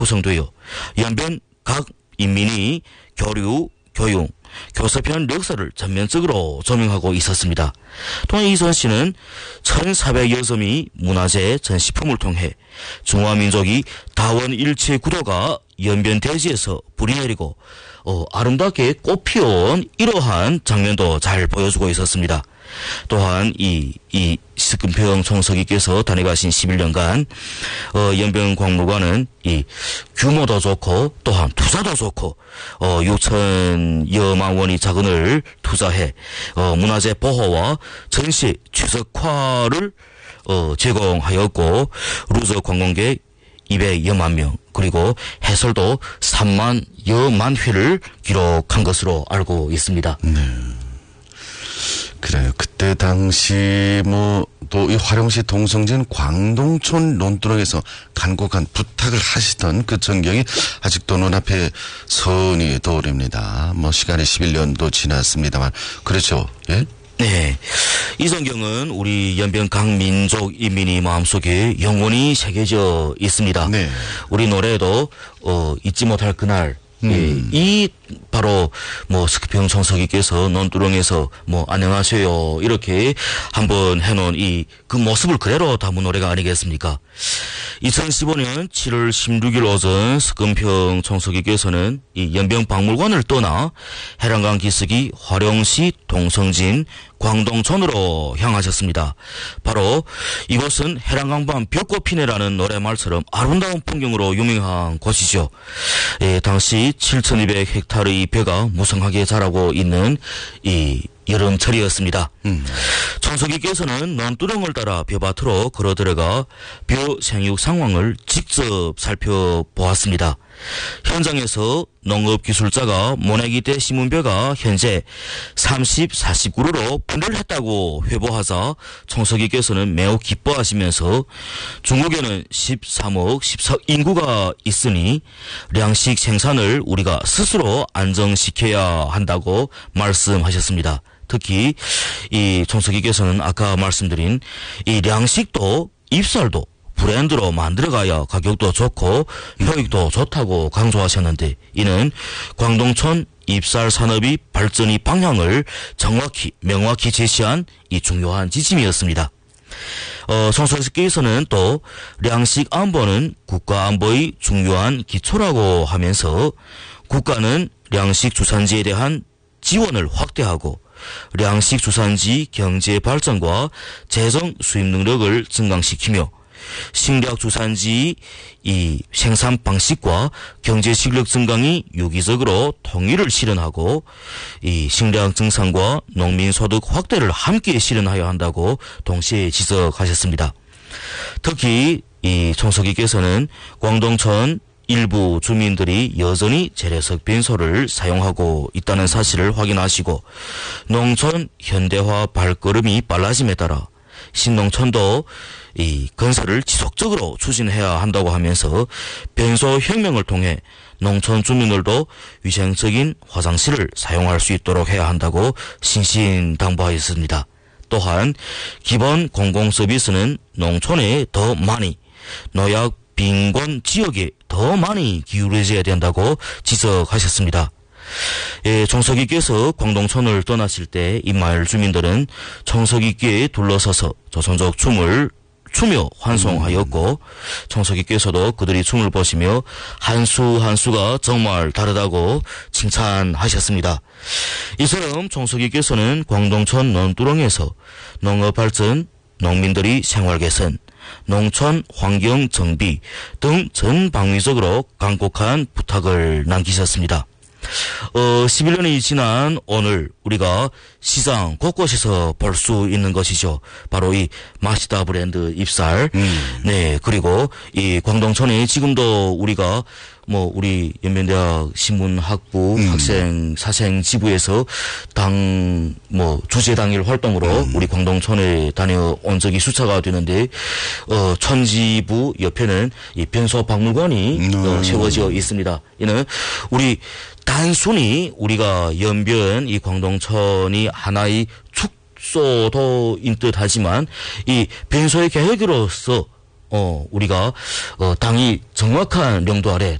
구성되어 연변 각 인민이 교류, 교육, 교섭한 역사를 전면적으로 조명하고 있었습니다. 또한 이선 씨는 1400여 점의 문화재 전시품을 통해 중화민족이 다원일체 구도가 연변 대지에서 불이 내리고 아름답게 꽃피운 이러한 장면도 잘 보여주고 있었습니다. 또한 이 스금평 총서기께서 다녀가신 11년간 연변광물관은 이 규모도 좋고 또한 투자도 좋고 6천여만 원의 자금을 투자해 문화재 보호와 전시 최적화를 제공하였고 루저 관광객 200여만 명 그리고 해설도 3만여만 회를 기록한 것으로 알고 있습니다. 그래요. 그때 당시 또 이 화령시 동성진 광동촌 논두렁에서 간곡한 부탁을 하시던 그 전경이 아직도 눈앞에 선이 떠오릅니다. 시간이 11년도 지났습니다만 그렇죠. 예? 네. 이 전경은 우리 연변 각 민족 인민이 마음속에 영원히 새겨져 있습니다. 네. 우리 노래도 잊지 못할 그날 이 바로 스금평 총서기께서 논두렁에서 안녕하세요 이렇게 한번 해놓은 그 모습을 그대로 담은 노래가 아니겠습니까? 2015년 7월 16일 오전 스금평 총서기께서는 이 연변 박물관을 떠나 해랑강 기슭이 화령시 동성진 광동촌으로 향하셨습니다. 바로 이곳은 해랑강畔 벚꽃피네라는 노래말처럼 아름다운 풍경으로 유명한 곳이죠. 당시 7,200헥타르의 벼가 무성하게 자라고 있는 이 여름철이었습니다. 총서기께서는 논두렁을 따라 벼밭으로 걸어 들어가 벼 생육 상황을 직접 살펴보았습니다. 현장에서 농업기술자가 모내기 때 심은 벼가 현재 30, 49루로 분해를 했다고 회보하자 총서기께서는 매우 기뻐하시면서 중국에는 13억, 14억 인구가 있으니粮식 생산을 우리가 스스로 안정시켜야 한다고 말씀하셨습니다. 특히 이 총서기께서는 아까 말씀드린 이粮식도 잎살도 브랜드로 만들어가야 가격도 좋고 효익도 좋다고 강조하셨는데 이는 광동촌 잎살 산업의 발전의 방향을 정확히 명확히 제시한 이 중요한 지침이었습니다. 총서기께서는 또粮식 안보는 국가 안보의 중요한 기초라고 하면서 국가는粮식 주산지에 대한 지원을 확대하고粮식 주산지 경제 발전과 재정 수입 능력을 증강시키며 식량 주산지 이 생산 방식과 경제 실력 증강이 유기적으로 통일을 실현하고 이 식량 증산과 농민 소득 확대를 함께 실현하여야 한다고 동시에 지적하셨습니다. 특히 이 총서기께서는 광동촌 일부 주민들이 여전히 재래석 빈소를 사용하고 있다는 사실을 확인하시고 농촌 현대화 발걸음이 빨라짐에 따라 신농촌도 이 건설을 지속적으로 추진해야 한다고 하면서 변소 혁명을 통해 농촌 주민들도 위생적인 화장실을 사용할 수 있도록 해야 한다고 신신당부하였습니다. 또한 기본 공공서비스는 농촌에 더 많이 노약 빈곤 지역에 더 많이 기울여져야 된다고 지적하셨습니다. 총서기께서 광동촌을 떠나실 때 이 마을 주민들은 총서기께 둘러서서 조선족 춤을 추며 환송하였고 총서기께서도 그들이 춤을 보시며 한 수 한 수가 정말 다르다고 칭찬하셨습니다. 이처럼 총서기께서는 광동촌 논두렁에서 농업발전, 농민들의 생활개선, 농촌 환경 정비 등 전방위적으로 간곡한 부탁을 남기셨습니다. 11년이 지난 오늘 우리가 시장 곳곳에서 볼 수 있는 것이죠. 바로 이 마시다 브랜드 잎살. 네, 그리고 이 광동촌에 지금도 우리가 우리 연변대학 신문학부 학생 사생 지부에서 당 주재당일 활동으로 우리 광동촌에 다녀온 적이 수차가 되는데 촌지부 옆에는 이 변소 박물관이 세워져 있습니다. 이는 우리 단순히 우리가 연변 이 광동촌이 하나의 축소도인 듯하지만 이 변소의 계획으로서 우리가 당이 정확한領도 아래